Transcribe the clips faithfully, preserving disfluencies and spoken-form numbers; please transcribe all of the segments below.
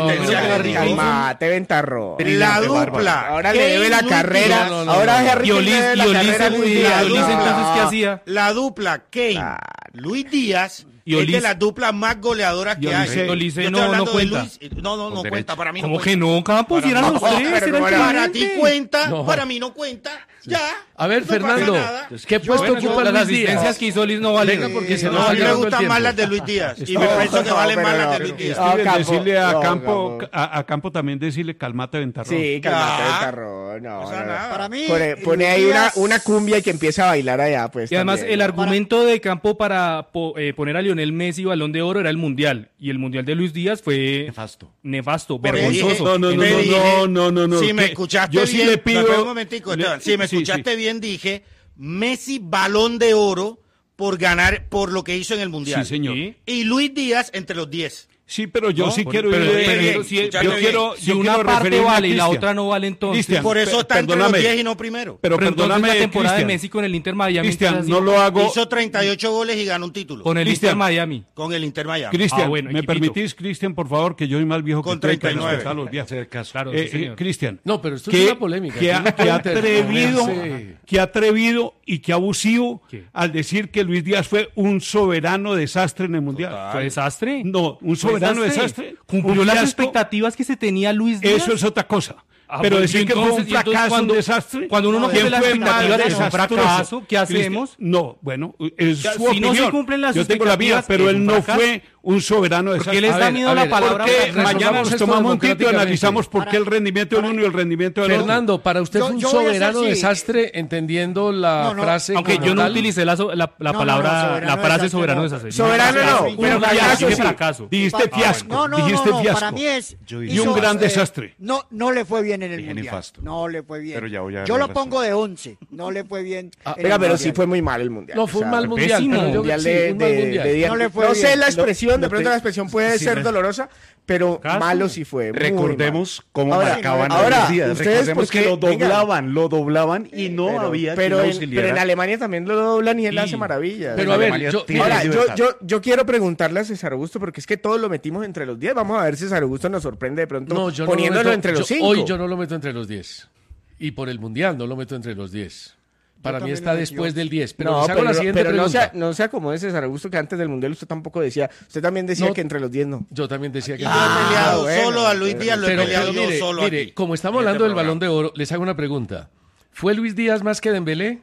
competencia. Calmate, Ventarro. La dupla. Ahora le debe la carrera. no, no, Ahora no. Harry Y Olis, le debe y la Olis, carrera a y Luis Díaz. Olis, entonces, ¿qué hacía? La dupla Kane, Ah. Luis Díaz, Y es Olis- de las duplas más goleadoras Y que Olis- hay. Olis Yo estoy no- no hablando de cuenta. Luis- No, no, no cuenta. Para mí no ¿Cómo cuenta. que no, Campos? Si eran los No, tres, pero eran ¿cómo era? Para ti diferentes. cuenta, No. para mí no cuenta. Ya. A ver, no pasa Fernando, nada. ¿qué puesto Bueno, ocupa las Luis asistencias Díaz? que hizo Olis no valen. Venga, porque se No, nos a va mí me llegando el gustan tiempo. más las de Luis Díaz. Y No, me pienso que no, valen más pero las de no. Luis Díaz. No, Steven, Campo, decirle a no, Campo, Campo. a, a Campo también decirle calmate, Ventarrón. Sí, calmate, Ya. Ventarro. No, O sea, no, no. nada. Para mí, Pone, pone Luis ahí una, Díaz- una cumbia y que empieza a bailar allá, pues. Y además también. el argumento de Campo para po- eh, poner a Lionel Messi Balón de Oro era el Mundial. Y el Mundial de Luis Díaz fue Nefasto. nefasto, Porque vergonzoso. dije- No, no, no, te no, dije- no, no, no, no, Si me que- escuchaste yo sí bien, le pido- no, espera un momentico, le- Esteban. Si me sí, escuchaste sí. bien, dije Messi Balón de Oro por ganar, por lo que hizo en el Mundial. Sí, señor. Sí. Y Luis Díaz entre los diez. Sí, pero yo No, sí por- quiero pero- ir de- pero- yo si- quiero, bien. quiero, Si yo una quiero parte referirme a vale y la Cristian. otra no vale, entonces. Cristian, Por eso pe- está entre los perdóname. diez y no primero. Pero, Pero entonces perdóname, la temporada Cristian. de Messi con el Inter Miami. Cristian, entonces, no lo hago. Hizo treinta y ocho goles y ganó un título. Con el Cristian. Inter Miami. Con el Inter Miami. Cristian, Ah, bueno, ¿me equipito. permitís, Cristian, por favor, que yo soy más viejo Con que tú, hay que treinta y nueve. respetar a los viejos. Hacer caso. Claro, Eh, sí, eh, señor. Cristian, No, pero esto que- es una polémica. que, aquí ha- no que ha puede atrevido, interponerse. que ha atrevido y que abusivo ¿Qué? al decir que Luis Díaz fue un soberano desastre en el Mundial. ¿Fue desastre? No, un ¿Fue soberano desastre. ¿Cumplió un las fiasco. expectativas que se tenía Luis Díaz? Eso es otra cosa. Ah, pero pues, decir y que fue un entonces- y entonces fracaso, cuando- un desastre. cuando uno no ¿quién cumple las fue expectativas más de un desastroso? fracaso, ¿qué hacemos? Cristian, no, bueno, es Ya, su si no opinión. se cumplen las Yo tengo la mía, expectativas, pero es él un no fracaso. fue un soberano ¿Por desastre. qué les A da ver, miedo a la ver, palabra? Porque resolvamos mañana nos esto tomamos un tinto y democráticamente. analizamos por qué Para- el rendimiento del uno y el rendimiento del otro. Fernando, para usted Yo- fue un yo voy a soberano hacer, sí. desastre entendiendo la No, no, frase. Aunque como yo no tal. utilicé la, so- la, la No, no, palabra, no, soberano la frase desastre, soberano no. desastre. Soberano no, Un pero fracaso, fracaso un sí. fracaso. Dijiste Ah, fiasco. No, no, dijiste no, no, fiasco. para mí es... Yo Y un gran desastre. No, no le fue bien en el Dije Mundial. nefasto. No le fue bien. Pero ya voy a Yo darle lo razón. pongo de once. No le fue bien. Ah, en Venga, el pero Mundial. sí fue muy mal el Mundial. No, fue o un sea, mal mundial. pésimo. pero yo- mundial sí, de, un mal de- mundial. de Díaz. No le fue No bien. sé la expresión, de No pronto te- la expresión puede sí, ser re- dolorosa, pero ¿Caso? malo sí fue. muy Recordemos cómo Ahora, marcaban ahora, a Luis Díaz. ustedes Recordemos porque- que lo venga. doblaban, lo doblaban y no pero, había pero quien en, auxiliara. pero en Alemania también lo doblan y él Sí. hace maravillas. Pero En a ver, Alemania yo- tiene Ahora, yo, libertad. yo, yo quiero preguntarle a César Augusto, porque es que todos lo metimos entre los diez. Vamos a ver si César Augusto nos sorprende de pronto No, yo no lo poniéndolo meto- entre los yo- cinco. Hoy yo no lo meto entre los diez. Y por el mundial no lo meto entre los diez. Para mí también está lo metí después once. del diez. Pero no, les hago pero, la siguiente pero no, pregunta. se, no se acomode César Augusto, que antes del Mundial usted tampoco decía, usted también decía No. que entre los diez no. Yo también decía que... Yo he peleado bueno, solo a Luis Díaz, lo he pero, peleado pero yo mire, solo mire, aquí. como estamos en hablando este del Balón programa. de Oro, les hago una pregunta. ¿Fue Luis Díaz más que Dembélé?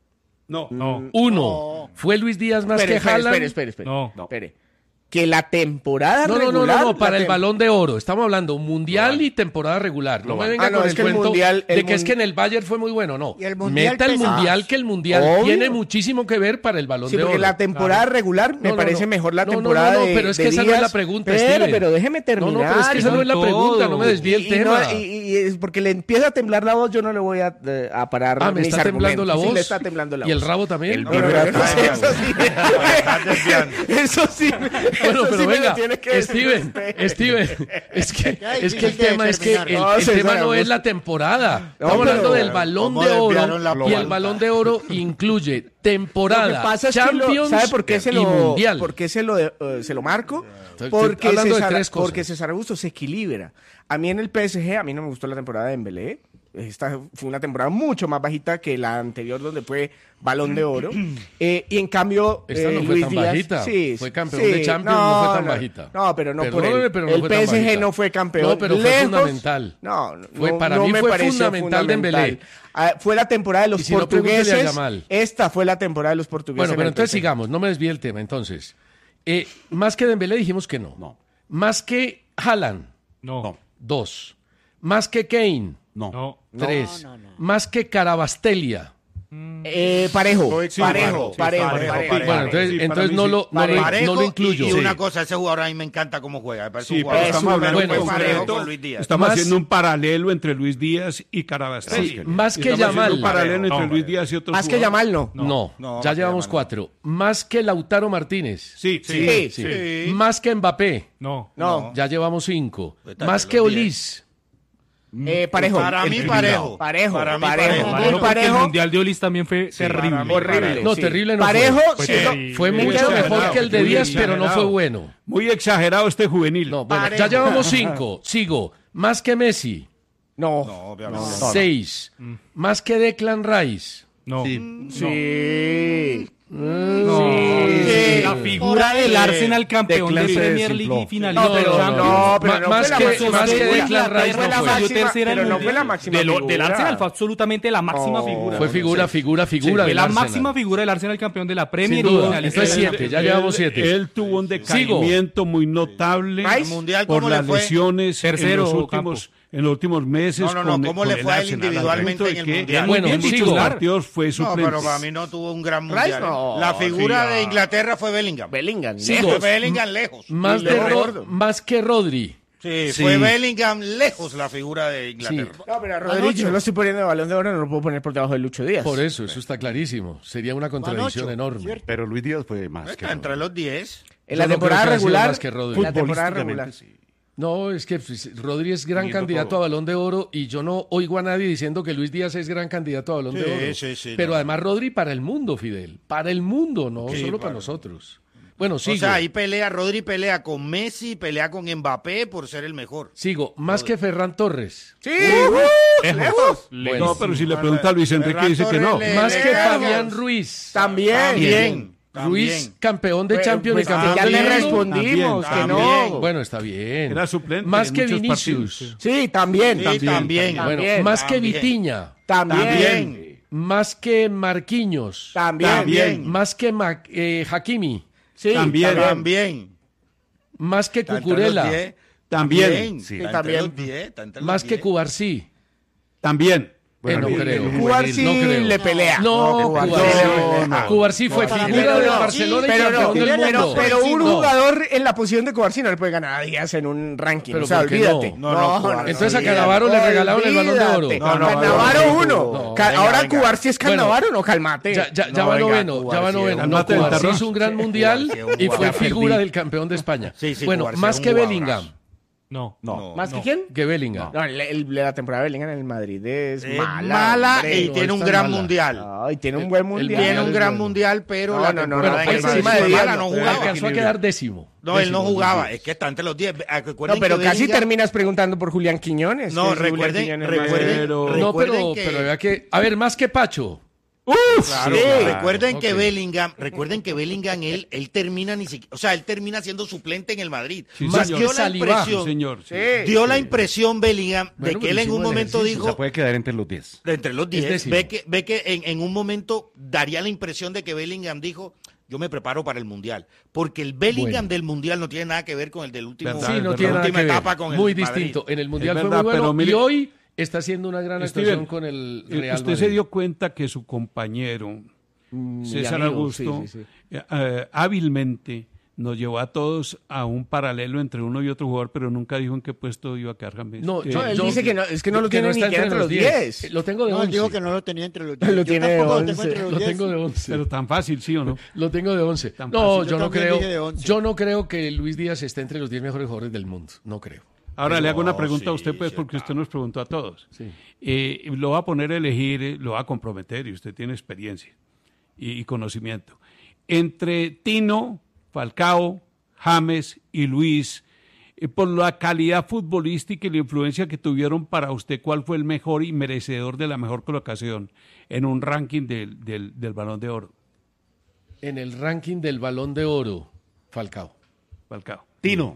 No, No, Uno. No. ¿Fue Luis Díaz más Espere, que espere, Haaland? espere, espere, espere. No. Espere. Que la temporada No, no, no, regular... no, no, para la el tem- Balón de Oro. Estamos hablando mundial y temporada regular. No me venga Ah, no, con es el que el cuento mundial- el de que es mun- que en el Bayern fue muy bueno. No, Y el mundial meta el pesa mundial más. que el mundial Obvio. tiene muchísimo que ver para el Balón Sí, de porque Oro. la temporada regular me No, no, parece no. mejor la No, no, temporada no, no, de pero es que de esa no es Díaz. la pregunta, Pero, Steven. pero déjeme terminar. No, no, pero es que esa no es la Todo. pregunta, no me desvíe el Y- y tema. no- y, y es porque le empieza a temblar la voz, yo no le voy a, eh, a parar Ah, me mis está temblando argumentos. la Sí, voz. le está temblando la ¿Y el voz. rabo también? El No, no, no, Vibra- no, eso sí. Estás desviando. Eso sí. Bueno, eso pero sí me lo venga, tiene que decir Steven, usted. Steven, es que, Ya es que el difícil de tema es que el, determinar. No, el César tema no es Augusto. la temporada. No, Estamos pero- hablando del Balón ¿Cómo de Oro desviaron la y el global? Balón de Oro incluye Lo temporada, que pasa es que lo- Champions ¿sabe por qué se y lo, Mundial. por qué se lo, eh, se lo marco? Estoy- Porque estoy hablando de César, tres cosas. porque César Augusto se equilibra. A mí en el P S G, a mí no me gustó la temporada de Dembélé. Esta fue una temporada mucho más bajita que la anterior donde fue Balón de Oro. Eh, y en cambio, Esta eh, no fue Luis tan Díaz, bajita. sí, Fue campeón sí, de Champions, no, fue tan bajita. No, pero no por Perdóneme, él. pero no el fue tan P S G bajita. no fue campeón. No, pero fue Lejos, fundamental. No, no, Fue- no- para no mí me fue pareció fundamental Dembélé. Ah, fue la temporada de los Y si no, pregúntele a portugueses. Yamal. Esta fue la temporada de los portugueses. Bueno, en pero el entonces P S G. sigamos, no me desvíe el tema. Entonces, eh, más que Dembélé dijimos que no. No. Más que Haaland, no, No. dos. Más que Kane, No. no. tres. no, no. Más que Carabastelia. Eh, parejo, Sí, parejo, sí, parejo, parejo, parejo. parejo. Bueno, entonces, Sí, para entonces mí no, sí. lo, no, lo, Parejo no lo incluyo. Y, y Sí. una cosa, ese jugador a mí me encanta cómo juega. Me parece Sí, un jugador pero estamos súper hablando de buen parejo concreto. con Luis Díaz. Estamos Más- haciendo un paralelo entre Luis Díaz y Carabastelia. Sí, más que Estamos haciendo Yamal. un paralelo entre No, Luis Díaz y otros Más que jugadores. Yamal, no. No, No, ya más que llevamos Yamal. cuatro. Más que Lautaro Martínez. Sí, sí. Sí, Sí. Sí. Más que Mbappé. No. No. Ya llevamos cinco. Está Más entre que los diez. Olis. Eh, parejo. Para mí, El- parejo. Parejo. Para mí, parejo. parejo. Muy Parejo, porque parejo. el Mundial de Olis también fue terrible. para mí, Horrible. No, sí. terrible no Parejo, fue. sí, Fue- no. Fue Me mucho quedo mejor exagerado. que el de muy Díaz, pero no fue exagerado. bueno. Muy exagerado este juvenil. No, bueno, Parejo. ya llevamos cinco. Sigo. Más que Messi. No. No, obviamente. Seis. Más que Declan Rice. No. Sí. Sí. La figura del Arsenal campeón de Declan se Premier League desinfló. y finalista No, pero de no, Champions. pero Ma- no más fue la que- máxima más que figura. Declan Rice fue no la fue. máxima, tercera pero en no el fue la Mundial. máxima De lo- figura. Del Arsenal fue absolutamente la máxima No. figura. Fue figura, figura, figura Fue del la Arsenal. máxima figura del Arsenal campeón de la Sin Premier y duda. finalista Entonces de la siete, ya Él- llevamos siete. Él tuvo un decaimiento muy notable Rice, ¿El Mundial por cómo le las fue? lesiones Tercero, en los Campo. últimos en los últimos meses. No, no, no, con- ¿cómo con le el fue a él Arsenal, individualmente al en el punto de que Mundial? en Bueno, muchos sigo. partidos fue No, suplente. pero para mí no tuvo un gran Rice mundial. no. La figura Sí, de ah. Inglaterra fue Bellingham. Bellingham. Sigo. Fue Bellingham lejos. Más, Y de luego Ro- gordo. más que Rodri. Sí, Sí. fue Bellingham lejos la figura de Inglaterra. No, pero a Rodríguez yo lo estoy poniendo de Balón de Oro, no lo puedo poner por debajo de Lucho Díaz. Por eso, eso está clarísimo. Sería una contradicción Ocho, enorme. ¿cierto? Pero Luis Díaz fue más que Está entre los diez. En Yo la no temporada creo que haya sido regular, más que Rodri. en la temporada regular. Futbolísticamente, sí. No, es que pues, Rodri es gran Viendo candidato todo. a Balón de Oro y yo no oigo a nadie diciendo que Luis Díaz es gran candidato a Balón Sí, de Oro. sí, sí, Pero no. además Rodri para el mundo, Fidel. Para el mundo, no Sí, solo para para- nosotros. Bueno, O sigo. sea, ahí pelea, Rodri pelea con Messi, pelea con Mbappé por ser el mejor. Sigo. Más que Ferran Torres. Sí, uh, lejos. Bueno, No, pero si le pregunta a Luis Enrique Ferran dice que no. Torres le- más que lejos. Fabián Ruiz. También. También. Ruiz, También. campeón de Pues- Champions pues y campeón ya del le mundo. respondimos que También. no. Bueno, está bien. Era suplente Más en que muchos Vinicius. partidos, Sí, también. Sí, también. también. Bueno, También, más que también. Vitiña. También. También. Más que Marquinhos. También. También. Más que Ma- eh, Hakimi. Sí, También. También. Más que Está entre Cucurella. los diez. También. Sí. Está entre También. los diez, está entre los Más que diez. Cubarsí. También. Bueno, Eh, no el- creo. el Cubarsí No creo. le pelea. No, Cubarsí Cubarsí. le No, pelea. no. Cubarsí fue para mí figura no, del no. Barcelona y Pero, no, campeón del pero, mundo. pero un No. jugador en la posición de Cubarsí no le puede ganar a Díaz en un ranking. Pero o sea, ¿por qué olvídate. no? No, no, Cubarsí. Entonces a Cannavaro le regalaron el Balón de Oro. Olvídate. No, no, Cannavaro no, uno. no, Ca- venga, Ahora venga. Cubarsí es Bueno, Cannavaro, no, calmate. Ya, ya, ya No, va venga, noveno, ya va Cubarsí, noveno. No, Cálmate, Cubarsí Tarrón. hizo un gran mundial Cubarsí, y fue Cubarsí. figura del campeón de España. Sí, sí, Bueno, Cubarsí más es un que jugadorazo. Bellingham. No. No. ¿Más que quién? Que Bellingham. No, el- el- la temporada de Bellingham en el Madrid es Es mala. mala hombre. y no tiene es un tan gran mala. mundial. Ay, tiene un buen mundial. Mundial Tiene un es gran bueno. mundial, pero No, la no, no, temporada no, en por el Madrid encima fue de Díaz mala, no. no Pero jugaba. alcanzó a quedar décimo. No, él no Décimo, jugaba. Luis Es que está entre los diez. Ah, No, recuerden pero que casi Bellingham- terminas preguntando por Julián Quiñones. No, que es Julián recuerden, Quiñones recuerden, Pero- Díaz. No, pero, recuerden que... pero había que. A ver, más que Pacho. Claro, Sí. recuerden Ok. que Bellingham, recuerden que Bellingham él, él termina ni siquiera, o sea, él termina siendo suplente en el Madrid. Sí, O sea, señor. dio que la Saliba. impresión, Sí, señor. Sí. dio la impresión Bellingham Bueno, de que pero él en hicimos un el momento ejercicio. O sea, dijo, puede quedar entre los diez. de entre los Es diez, décimo. ve que, ve que en, en un momento daría la impresión de que Bellingham dijo, yo me preparo para el Mundial, porque el Bellingham Bueno. del Mundial no tiene nada que ver con el del último, Verdad, Sí, es no verdad. tiene la nada última que ver. etapa con el Muy Madrid. distinto. En el Mundial Es fue verdad, muy bueno pero mire- y hoy está haciendo una gran actuación Steven, con el eh, Real usted Madrid. se dio cuenta que su compañero César amigo, Augusto sí, sí, sí. eh, eh, hábilmente nos llevó a todos a un paralelo entre uno y otro jugador, pero nunca dijo en qué puesto iba a quedar James. No, Eh, No, él yo- dice que no, es que no lo que tiene no ni está siquiera entre los diez. Eh, Lo tengo de No, él once. dijo que no lo tenía entre los Lo diez. Yo tiene tampoco de lo tengo once. entre los Lo diez. tengo de once. Pero tan fácil, ¿sí o no? Lo tengo de once. Tan No, fácil. yo Yo no también creo. dije de once. Yo no creo que Luis Díaz esté entre los diez mejores jugadores del mundo. No creo. Ahora le hago una No, pregunta a sí, usted, pues, sí, porque está. usted nos preguntó a todos. Sí. Eh, lo va a poner a elegir, eh, lo va a comprometer y usted tiene experiencia y, y conocimiento. Entre Tino, Falcao, James y Luis, eh, por la calidad futbolística y la influencia que tuvieron para usted, ¿cuál fue el mejor y merecedor de la mejor colocación en un ranking del, del, del Balón de Oro? En el ranking del Balón de Oro, Falcao. Falcao. Tino.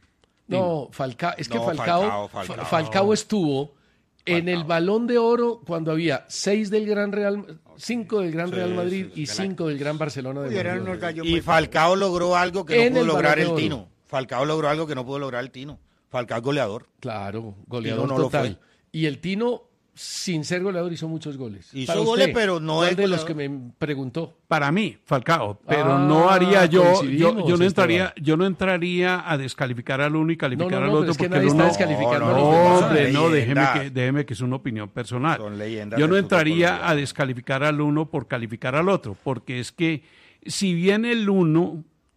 No, Falcao, es que No, Falcao, Falcao, Fa- Falcao. Falcao estuvo en el Balón de Oro cuando había seis del Gran Real, cinco del Gran Real Madrid y cinco del Gran Barcelona de Uy, eran Guardiola. unos gallos Y muy- Falcao logró algo que En no pudo el lograr Balón el de Tino. Oro. Falcao logró algo que no pudo lograr el Tino. Falcao es goleador. Claro, goleador Tino no lo total. fue. Y el Tino, sin ser goleador, hizo muchos goles. Hizo Para goles, usted, pero no ¿cuál es de los goleador? que me preguntó. Para mí, Falcao, pero Ah, no haría yo, yo, coincidimos, yo no entraría, Esteban. yo no entraría a descalificar al uno y calificar No, no, al no, otro pero es que porque nadie el está uno, descalificando No, a los no, demás. hombre, no, déjeme leyenda. que, déjeme que es una opinión personal. Son leyendas Yo no del fútbol entraría colombiano. a descalificar al uno por calificar al otro, porque es que si bien el uno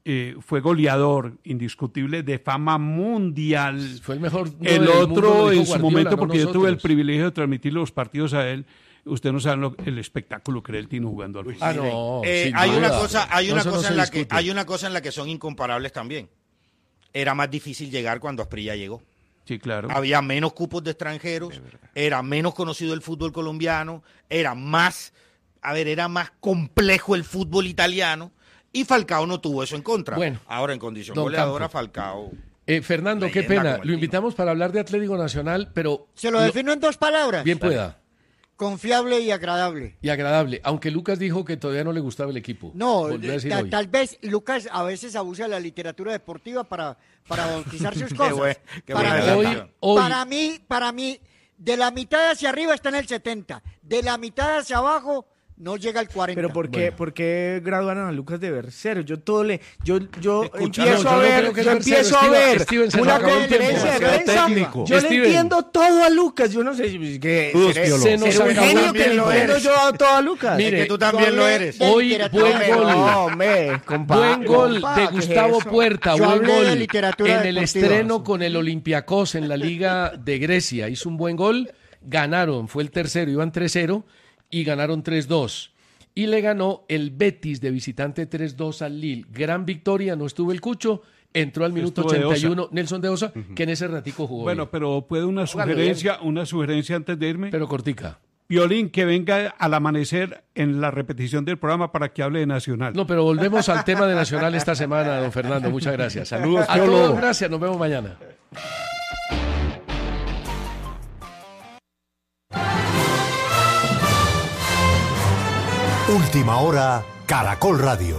eh, fue goleador indiscutible de fama mundial. Fue el mejor. no, El del mundo, otro lo dijo en su Guardiola, momento, no porque yo tuve el nosotros. privilegio de transmitir los partidos a él. Usted no sabe lo- el espectáculo que era el Tino jugando al fútbol. Ah, no. Eh, sin hay una duda. cosa, hay No, una eso no cosa se en la que, discute. hay una cosa en la que son incomparables también. Era más difícil llegar cuando Asprilla llegó. Sí, claro. Había menos cupos de extranjeros, era menos conocido el fútbol colombiano, era más, a ver, era más complejo el fútbol italiano y Falcao no tuvo eso en contra. Bueno, ahora en condición don goleadora Campo. Falcao. Eh, Fernando, qué Leyenda pena. como el Lo Tino. invitamos para hablar de Atlético Nacional, pero Se lo defino en dos palabras. bien pueda Confiable y agradable. y agradable. Aunque Lucas dijo que todavía no le gustaba el equipo. No, Volvió a decir ta- hoy. tal vez Lucas a veces abusa de la literatura deportiva para, para bautizar sus Qué cosas. buen- qué para, buena mí, adelantación. Hoy- para mí, para mí, de la mitad hacia arriba está en el setenta, de la mitad hacia abajo no llega al cuarenta. Pero ¿por qué, ¿por qué graduaron a Lucas de Bercero? Yo todo le, yo, yo Escucha, empiezo no, a yo no ver, creo que es yo Bercero, empiezo a Steven- ver Steven se una nos acabó el tiempo. conferencia de Demasiado prensa. técnico. Yo le Steven. entiendo todo a Lucas. Yo no sé si que Todos seré, pioló. Se nos seré un acabó genio el que tiempo. lo entiendo yo todo a Lucas. Mire, Es que tú también lo eres. de Hoy literatura buen deportiva. gol. No, hombre, compadre. Buen gol compadre, de ¿qué es Gustavo eso? Puerta, Yo buen hablé de gol literatura en el deportiva. estreno con el Olympiacos en la Liga de Grecia. Hizo un buen gol, ganaron, fue el tercero, iban tres cero y ganaron tres dos. Y le ganó el Betis de visitante tres dos al Lille. Gran victoria, no estuvo el Cucho, entró al minuto Estuvo de ochenta y uno Nelson de Osa, que en ese ratico jugó Bueno, bien, pero puede una sugerencia, una sugerencia antes de irme. pero cortica. Piolín, que venga al amanecer en la repetición del programa para que hable de Nacional. No, pero volvemos al tema de Nacional esta semana, don Fernando. Muchas gracias. Saludos, A Piolo. todos, gracias. Nos vemos mañana. Última hora, Caracol Radio.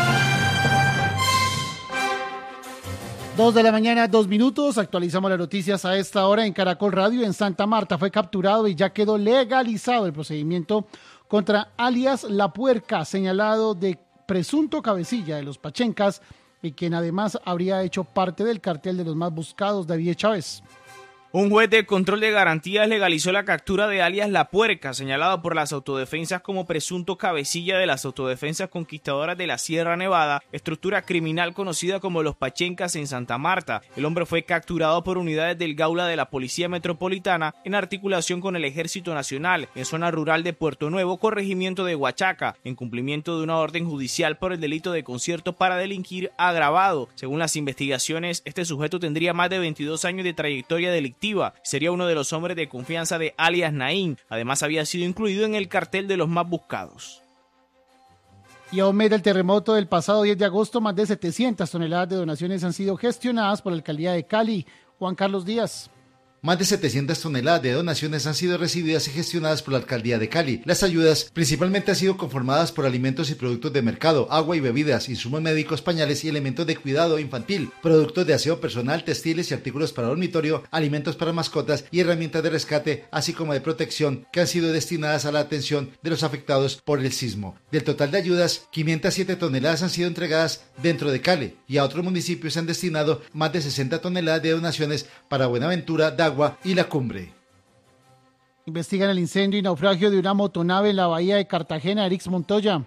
Dos de la mañana, dos minutos. Actualizamos las noticias a esta hora en Caracol Radio. En Santa Marta fue capturado y ya quedó legalizado el procedimiento contra alias La Puerca, señalado de presunto cabecilla de los Pachencas y quien además habría hecho parte del cartel de los más buscados, David Chávez. Un juez de control de garantías legalizó la captura de alias La Puerca, señalado por las autodefensas como presunto cabecilla de las autodefensas conquistadoras de la Sierra Nevada, estructura criminal conocida como los Pachencas en Santa Marta. El hombre fue capturado por unidades del Gaula de la Policía Metropolitana en articulación con el Ejército Nacional en zona rural de Puerto Nuevo, corregimiento de Huachaca, en cumplimiento de una orden judicial por el delito de concierto para delinquir agravado. Según las investigaciones, este sujeto tendría más de veintidós años de trayectoria delictiva. Sería uno de los hombres de confianza de alias Naín. Además, había sido incluido en el cartel de los más buscados. Y a un mes del terremoto del pasado diez de agosto, más de setecientas toneladas de donaciones han sido gestionadas por la alcaldía de Cali. Juan Carlos Díaz. Más de setecientas toneladas de donaciones han sido recibidas y gestionadas por la Alcaldía de Cali. Las ayudas principalmente han sido conformadas por alimentos y productos de mercado, agua y bebidas, insumos médicos, pañales y elementos de cuidado infantil, productos de aseo personal, textiles y artículos para dormitorio, alimentos para mascotas y herramientas de rescate, así como de protección, que han sido destinadas a la atención de los afectados por el sismo. Del total de ayudas, quinientas siete toneladas han sido entregadas dentro de Cali y a otros municipios se han destinado más de sesenta toneladas de donaciones para Buenaventura, Dagua y La Cumbre. Investigan el incendio y naufragio de una motonave en la bahía de Cartagena. Erix Montoya.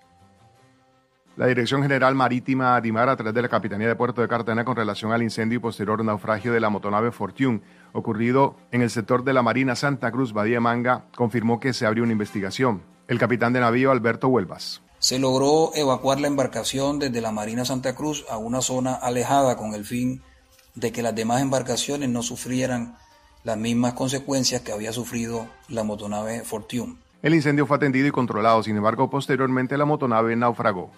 La Dirección General Marítima Dimar, a través de la Capitanía de Puerto de Cartagena, con relación al incendio y posterior naufragio de la motonave Fortune, ocurrido en el sector de la Marina Santa Cruz, Bahía de Manga, confirmó que se abrió una investigación. El capitán de navío, Alberto Huelvas. Se logró evacuar la embarcación desde la Marina Santa Cruz a una zona alejada con el fin de que las demás embarcaciones no sufrieran las mismas consecuencias que había sufrido la motonave Fortune. El incendio fue atendido y controlado, sin embargo, posteriormente la motonave naufragó.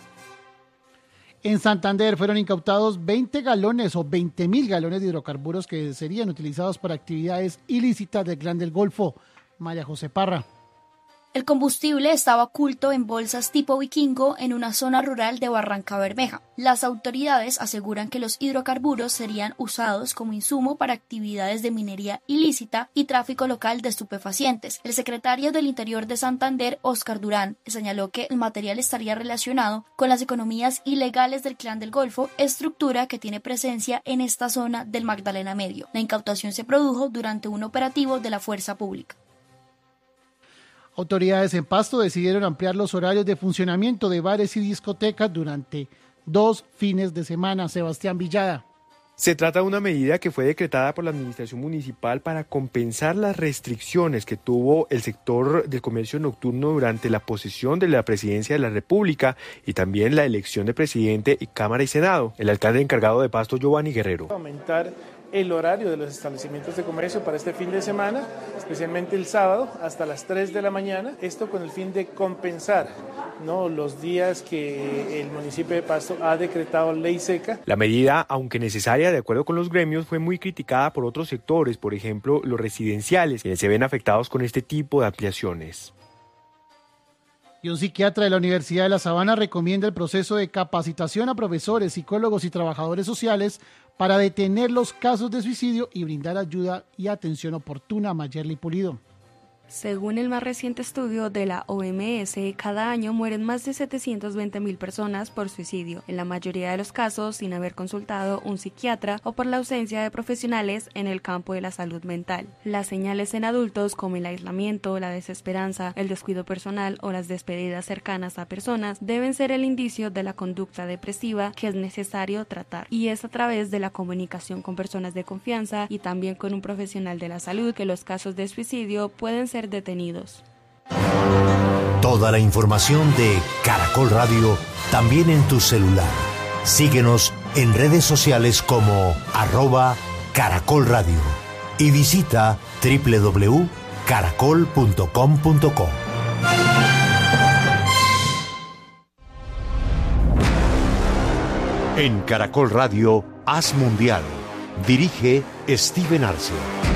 En Santander fueron incautados veinte galones o veinte mil galones de hidrocarburos que serían utilizados para actividades ilícitas del Clan del Golfo. María José Parra. El combustible estaba oculto en bolsas tipo vikingo en una zona rural de Barranca Bermeja. Las autoridades aseguran que los hidrocarburos serían usados como insumo para actividades de minería ilícita y tráfico local de estupefacientes. El secretario del Interior de Santander, Óscar Durán, señaló que el material estaría relacionado con las economías ilegales del Clan del Golfo, estructura que tiene presencia en esta zona del Magdalena Medio. La incautación se produjo durante un operativo de la Fuerza Pública. Autoridades en Pasto decidieron ampliar los horarios de funcionamiento de bares y discotecas durante dos fines de semana. Sebastián Villada. Se trata de una medida que fue decretada por la administración municipal para compensar las restricciones que tuvo el sector del comercio nocturno durante la posesión de la presidencia de la República y también la elección de presidente y Cámara y Senado. El alcalde encargado de Pasto, Giovanni Guerrero. Aumentar el horario de los establecimientos de comercio para este fin de semana, especialmente el sábado hasta las tres de la mañana, esto con el fin de compensar, ¿no?, los días que el municipio de Pasto ha decretado ley seca. La medida, aunque necesaria de acuerdo con los gremios, fue muy criticada por otros sectores, por ejemplo los residenciales, quienes se ven afectados con este tipo de ampliaciones. Y un psiquiatra de la Universidad de La Sabana recomienda el proceso de capacitación a profesores, psicólogos y trabajadores sociales para detener los casos de suicidio y brindar ayuda y atención oportuna. Mayerly Pulido. Según el más reciente estudio de la O M S, cada año mueren más de setecientas veinte mil personas por suicidio, en la mayoría de los casos sin haber consultado un psiquiatra o por la ausencia de profesionales en el campo de la salud mental. Las señales en adultos como el aislamiento, la desesperanza, el descuido personal o las despedidas cercanas a personas deben ser el indicio de la conducta depresiva que es necesario tratar, y es a través de la comunicación con personas de confianza y también con un profesional de la salud que los casos de suicidio pueden ser detenidos. Toda la información de Caracol Radio también en tu celular. Síguenos en redes sociales como arroba Caracol Radio y visita doble u doble u doble u punto caracol punto com punto co. En Caracol Radio, Haz Mundial. Dirige Steven Arce.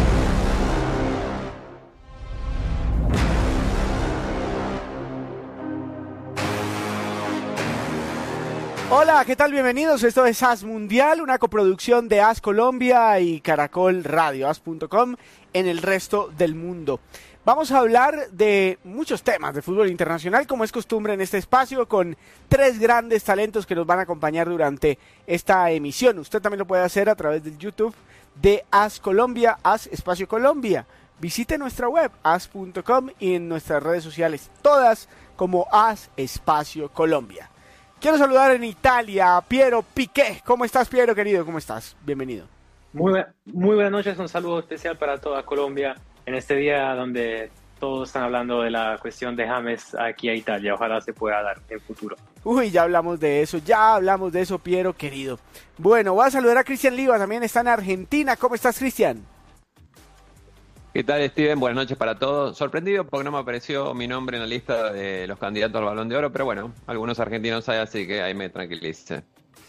Hola, ¿qué tal? Bienvenidos. Esto es Haz Mundial, una coproducción de Haz Colombia y Caracol Radio, haz punto com en el resto del mundo. Vamos a hablar de muchos temas de fútbol internacional, como es costumbre en este espacio, con tres grandes talentos que nos van a acompañar durante esta emisión. Usted también lo puede hacer a través del YouTube de Haz Colombia, Haz Espacio Colombia. Visite nuestra web, haz punto com, y en nuestras redes sociales, todas como Haz Espacio Colombia. Quiero saludar en Italia a Piero Piqué. ¿Cómo estás, Piero, querido? ¿Cómo estás? Bienvenido. Muy, muy buenas noches, un saludo especial para toda Colombia en este día donde todos están hablando de la cuestión de James aquí a Italia. Ojalá se pueda dar en el futuro. Uy, ya hablamos de eso, ya hablamos de eso, Piero, querido. Bueno, voy a saludar a Cristian Liva, también está en Argentina. ¿Cómo estás, Cristian? ¿Qué tal, Steven? Buenas noches para todos. Sorprendido porque no me apareció mi nombre en la lista de los candidatos al Balón de Oro, pero bueno, algunos argentinos hay, así que ahí me tranquilicé.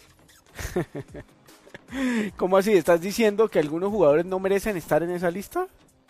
¿Cómo así? ¿Estás diciendo que algunos jugadores no merecen estar en esa lista?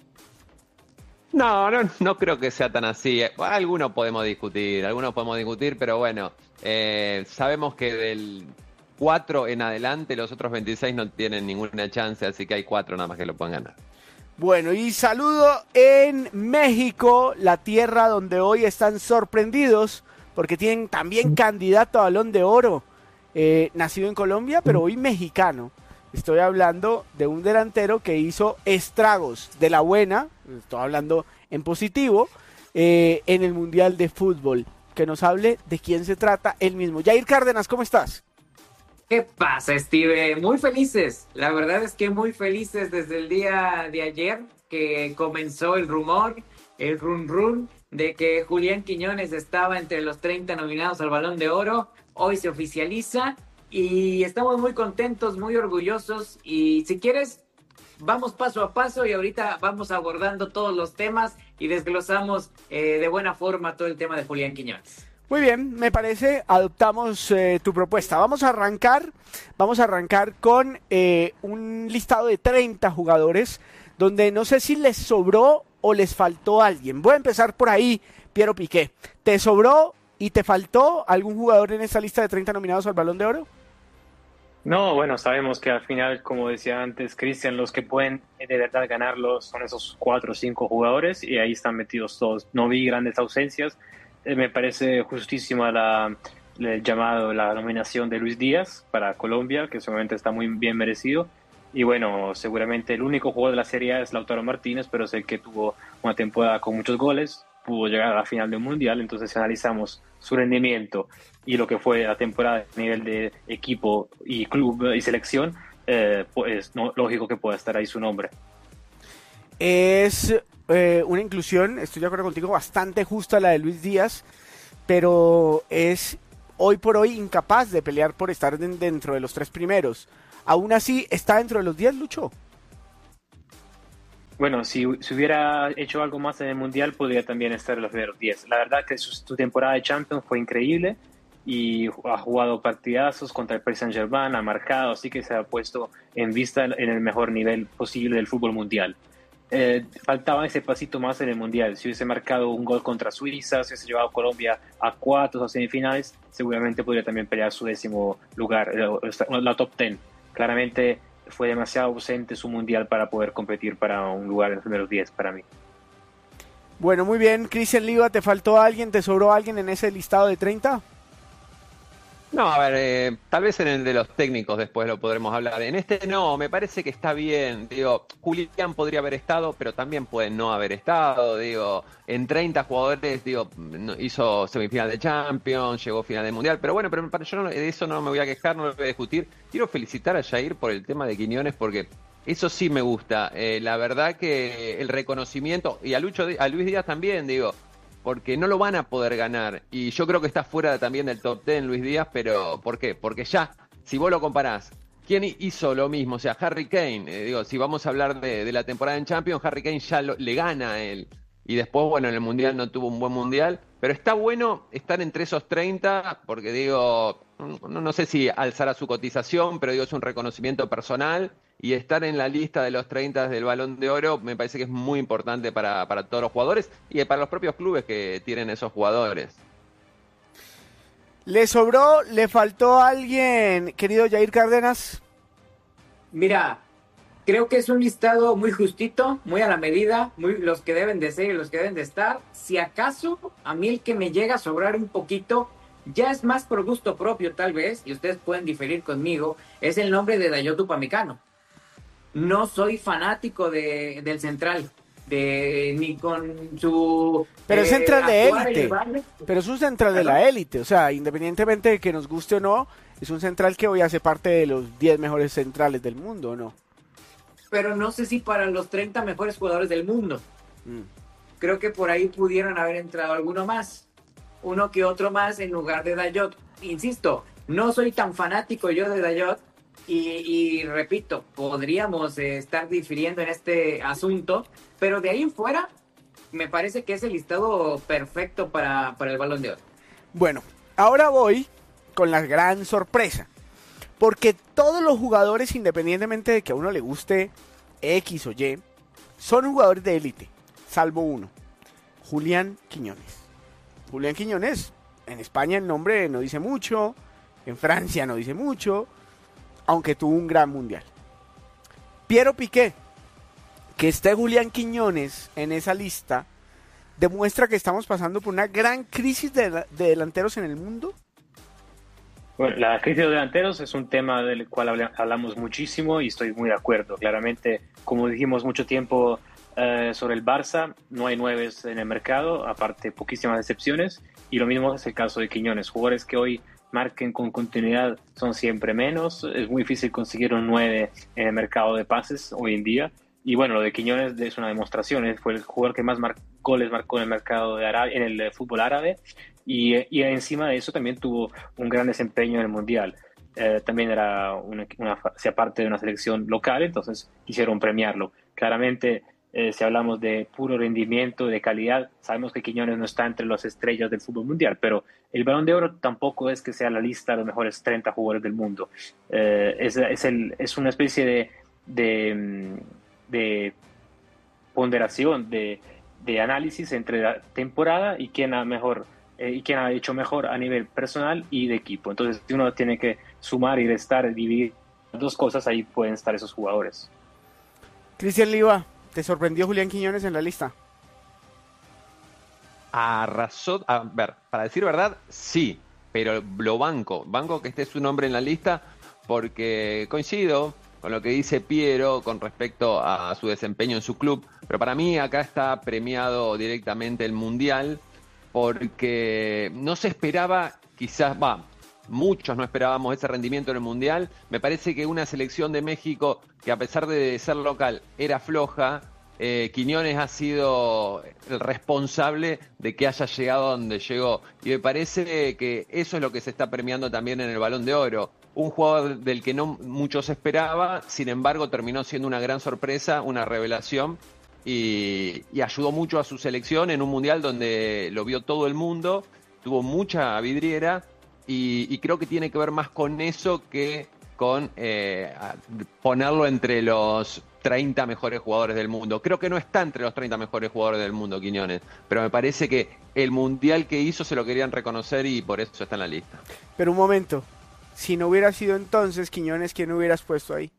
No, no, no creo que sea tan así. Algunos podemos discutir, algunos podemos discutir, pero bueno, eh, sabemos que del cuatro en adelante los otros veintiséis no tienen ninguna chance, así que hay cuatro nada más que lo pueden ganar. Bueno, y saludo en México, la tierra donde hoy están sorprendidos porque tienen también candidato a Balón de Oro, eh, nacido en Colombia, pero hoy mexicano. Estoy hablando de un delantero que hizo estragos de la buena, estoy hablando en positivo, eh, en el Mundial de Fútbol. Que nos hable de quién se trata él mismo. Jair Cárdenas, ¿cómo estás? ¿Qué pasa, Steve? Muy felices. La verdad es que muy felices desde el día de ayer que comenzó el rumor, el run run, de que Julián Quiñones estaba entre los treinta nominados al Balón de Oro. Hoy se oficializa y estamos muy contentos, muy orgullosos. Y si quieres, vamos paso a paso y ahorita vamos abordando todos los temas y desglosamos eh, de buena forma todo el tema de Julián Quiñones. Muy bien, me parece, adoptamos eh, tu propuesta. Vamos a arrancar, vamos a arrancar con eh, un listado de treinta jugadores, donde no sé si les sobró o les faltó alguien. Voy a empezar por ahí, Piero Piqué. ¿Te sobró y te faltó algún jugador en esta lista de treinta nominados al Balón de Oro? No, bueno, sabemos que al final, como decía antes Cristian, los que pueden de verdad ganarlo son esos cuatro o cinco jugadores y ahí están metidos todos. No vi grandes ausencias. Me parece justísima la, el llamado, la nominación de Luis Díaz para Colombia, que seguramente está muy bien merecido. Y bueno, seguramente el único jugador de la Serie A es Lautaro Martínez, pero es el que tuvo una temporada con muchos goles. pudo llegar a la final del Mundial. Entonces, si analizamos su rendimiento y lo que fue la temporada a nivel de equipo y club y selección, eh, pues no, lógico que pueda estar ahí su nombre. Es eh, una inclusión, estoy de acuerdo contigo, bastante justa la de Luis Díaz, pero es hoy por hoy incapaz de pelear por estar de, dentro de los tres primeros. Aún así, ¿está dentro de los diez, Lucho? Bueno, si, si hubiera hecho algo más en el Mundial, podría también estar en los primeros diez. La verdad que su, su temporada de Champions fue increíble y ha jugado partidazos contra el Paris Saint-Germain, ha marcado, así que se ha puesto en vista en el mejor nivel posible del fútbol mundial. Eh, faltaba ese pasito más en el Mundial. Si hubiese marcado un gol contra Suiza, si hubiese llevado a Colombia a cuartos o semifinales, seguramente podría también pelear su décimo lugar, la, la top ten. Claramente fue demasiado ausente su Mundial para poder competir para un lugar en los primeros diez para mí. Bueno, muy bien. Cristian Liva, ¿te faltó alguien, te sobró alguien en ese listado de treinta? No, a ver, eh, tal vez en el de los técnicos después lo podremos hablar. En este no, me parece que está bien. Digo, Julián podría haber estado, pero también puede no haber estado. Digo, en treinta jugadores, digo, hizo semifinal de Champions, llegó a final del Mundial. Pero bueno, pero yo no, de eso no me voy a quejar, no lo voy a discutir. Quiero felicitar a Jair por el tema de Quiñones, porque eso sí me gusta. Eh, la verdad que el reconocimiento, y a, Lucho, a Luis Díaz también, digo, porque no lo van a poder ganar. Y yo creo que está fuera también del top diez Luis Díaz, pero ¿por qué? Porque ya, si vos lo comparás, ¿quién hizo lo mismo? O sea, Harry Kane, eh, digo, si vamos a hablar de, de la temporada en Champions, Harry Kane ya lo, le gana a él. Y después, bueno, en el Mundial no tuvo un buen Mundial, pero está bueno estar entre esos treinta, porque digo, no, no sé si alzará su cotización, pero digo, es un reconocimiento personal, y estar en la lista de los treinta del Balón de Oro me parece que es muy importante para, para todos los jugadores y para los propios clubes que tienen esos jugadores. ¿Le sobró, le faltó a alguien, querido Jair Cárdenas? Mira, creo que es un listado muy justito, muy a la medida, muy los que deben de ser y los que deben de estar. Si acaso, a mí el que me llega a sobrar un poquito, ya es más por gusto propio tal vez, y ustedes pueden diferir conmigo, es el nombre de Dayot Upamecano. No soy fanático de, del central, de ni con su... Pero es eh, central de actuar élite, elevable. pero es un central de la élite, o sea, independientemente de que nos guste o no, es un central que hoy hace parte de los diez mejores centrales del mundo, ¿o no? Pero no sé si para los treinta mejores jugadores del mundo. Mm. Creo que por ahí pudieron haber entrado alguno más, uno que otro más en lugar de Dayot. Insisto, no soy tan fanático yo de Dayot, Y, y repito, podríamos eh, estar difiriendo en este asunto, pero de ahí en fuera me parece que es el listado perfecto para, para el Balón de Oro. Bueno, ahora voy con la gran sorpresa, porque todos los jugadores, independientemente de que a uno le guste X o Y, son jugadores de élite, salvo uno, Julián Quiñones. Julián Quiñones, en España el nombre no dice mucho, en Francia no dice mucho, aunque tuvo un gran mundial. Piero Piqué, que esté Julián Quiñones en esa lista, demuestra que estamos pasando por una gran crisis de, de delanteros en el mundo. Bueno, la crisis de delanteros es un tema del cual hablamos muchísimo y estoy muy de acuerdo. Claramente, como dijimos mucho tiempo eh, sobre el Barça, no hay nueves en el mercado, aparte poquísimas excepciones, y lo mismo es el caso de Quiñones. Jugadores que hoy marquen con continuidad son siempre menos, es muy difícil conseguir un nueve en el mercado de pases hoy en día, y bueno, lo de Quiñones es una demostración, fue el jugador que más mar- goles marcó en el mercado de Arabia, en el fútbol árabe, y, y encima de eso también tuvo un gran desempeño en el Mundial. Eh, también era una, una, hacía parte de una selección local, entonces quisieron premiarlo. Claramente, Eh, si hablamos de puro rendimiento, de calidad, sabemos que Quiñones no está entre las estrellas del fútbol mundial, pero el Balón de Oro tampoco es que sea la lista de los mejores treinta jugadores del mundo. Eh, es, es, el, es una especie de, de, de ponderación, de, de análisis entre la temporada y quién ha mejor eh, y quién ha hecho mejor a nivel personal y de equipo. Entonces, si uno tiene que sumar y restar, dividir las dos cosas, ahí pueden estar esos jugadores. Cristian Liva, ¿te sorprendió Julián Quiñones en la lista? Arrasó, a ver, para decir verdad, sí, pero lo banco, banco que esté su nombre en la lista porque coincido, con lo que dice Piero con respecto a su desempeño en su club, pero para mí acá está premiado directamente el Mundial, porque no se esperaba, quizás, va, muchos no esperábamos ese rendimiento en el Mundial. Me parece que una selección de México que, a pesar de ser local, era floja. Eh, Quiñones ha sido el responsable de que haya llegado donde llegó, y me parece que eso es lo que se está premiando también en el Balón de Oro. Un jugador del que no muchos esperaba, sin embargo terminó siendo una gran sorpresa, una revelación, y, y ayudó mucho a su selección en un Mundial donde lo vio todo el mundo, tuvo mucha vidriera, y, y creo que tiene que ver más con eso que con eh, ponerlo entre los treinta mejores jugadores del mundo. Creo que no está entre los treinta mejores jugadores del mundo, Quiñones, pero me parece que el Mundial que hizo se lo querían reconocer y por eso está en la lista. Pero un momento, si no hubiera sido entonces Quiñones, ¿quién hubieras puesto ahí?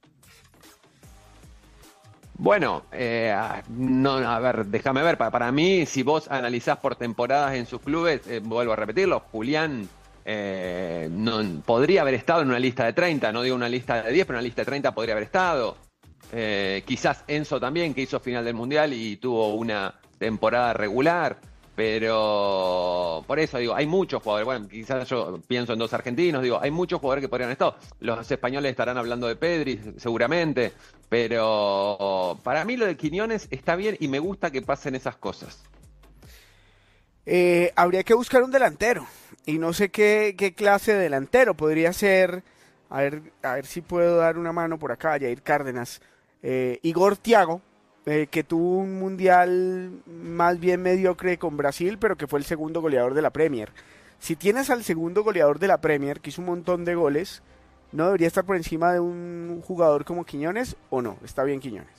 Bueno, eh, no, a ver, déjame ver, para, para mí, si vos analizás por temporadas en sus clubes, eh, vuelvo a repetirlo, Julián eh, no, podría haber estado en una lista de treinta, no digo una lista de diez, pero una lista de treinta podría haber estado. Eh, quizás Enzo también, que hizo final del Mundial y tuvo una temporada regular, pero por eso digo, hay muchos jugadores, bueno, quizás yo pienso en dos argentinos, digo, hay muchos jugadores que podrían haber estado. Los españoles estarán hablando de Pedri, seguramente, pero para mí lo de Quiñones está bien y me gusta que pasen esas cosas. Eh, habría que buscar un delantero, y no sé qué, qué clase de delantero, podría ser, a ver, a ver si puedo dar una mano por acá, Jair Cárdenas. Eh, Igor Thiago, eh, que tuvo un mundial más bien mediocre con Brasil, pero que fue el segundo goleador de la Premier. Si tienes al segundo goleador de la Premier, que hizo un montón de goles, ¿no debería estar por encima de un jugador como Quiñones o no? Está bien Quiñones.